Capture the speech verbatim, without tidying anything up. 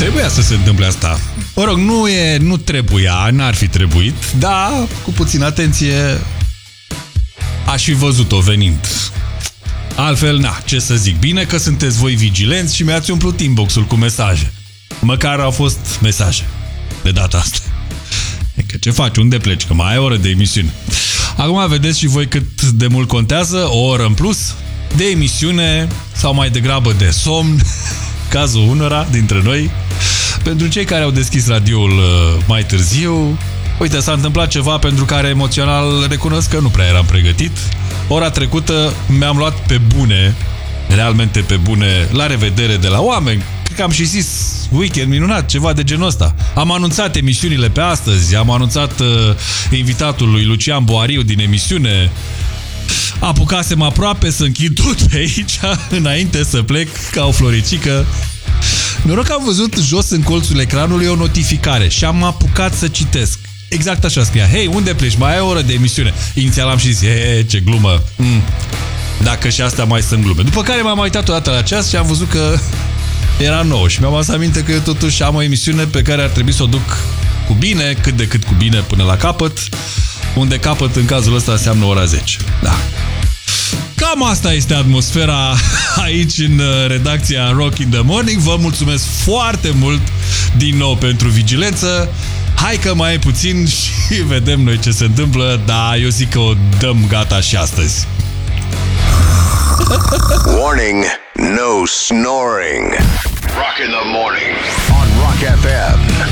Trebuia să se întâmple asta. Mă rog, nu e, nu trebuia, n-ar fi trebuit, dar cu puțină atenție aș fi văzut-o venind. Altfel, na, ce să zic, bine că sunteți voi vigilenți și mi-ați umplut inbox-ul cu mesaje. Măcar au fost mesaje de data asta. E că ce faci, unde pleci, că mai ai o oră de emisiune. Acum vedeți și voi cât de mult contează o oră în plus de emisiune sau mai degrabă de somn, cazul unora dintre noi. Pentru cei care au deschis radioul mai târziu, uite, s-a întâmplat ceva pentru care emoțional recunosc că nu prea eram pregătit. Ora trecută mi-am luat pe bune, realmente pe bune, la revedere de la oameni. Cred că am și zis weekend minunat, ceva de genul ăsta. Am anunțat emisiunile pe astăzi, am anunțat uh, invitatul lui Lucian Boariu din emisiune. Apucasem aproape să închid tot pe aici înainte să plec ca o floricică. Noroc că am văzut jos în colțul ecranului o notificare și am apucat să citesc. Exact așa scria: hei, unde pleci? Mai ai o oră de emisiune. Inițial am și zis: he, ce glumă. Mm. Dacă și astea mai sunt glume. După care m-am uitat o dată la ceas și am văzut că era nouă și mi-am adus aminte că eu totuși am o emisiune pe care ar trebui să o duc cu bine, cât de cât cu bine până la capăt, unde capăt în cazul ăsta înseamnă ora zece. Da. Cam asta este atmosfera aici în redacția Rock in the Morning. Vă mulțumesc foarte mult din nou pentru vigilență. Hai că mai e puțin și vedem noi ce se întâmplă, dar eu zic că o dăm gata și astăzi. Warning, no snoring. Rock in the Morning on Rock F M.